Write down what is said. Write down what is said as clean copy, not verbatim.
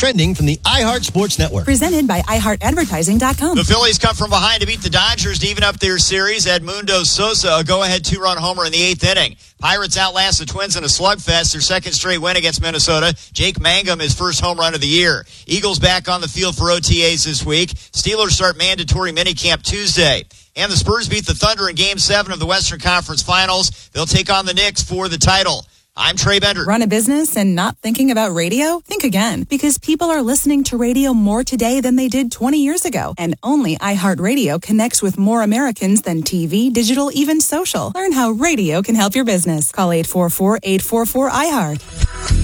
trending from the iHeart Sports Network. Presented by iHeartAdvertising.com. The Phillies come from behind to beat the Dodgers to even up their series. Edmundo Sosa, a go-ahead two-run homer in the 8th inning. Pirates outlast the Twins in a slugfest, their second straight win against Minnesota. Jake Mangum, his first home run of the year. Eagles back on the field for OTAs this week. Steelers start mandatory minicamp Tuesday. And the Spurs beat the Thunder in Game 7 of the Western Conference Finals. They'll take on the Knicks for the title. I'm Trey Bender. Run a business and not thinking about radio? Think again, because people are listening to radio more today than they did 20 years ago. And only iHeartRadio connects with more Americans than TV, digital, even social. Learn how radio can help your business. Call 844-844-iHeart.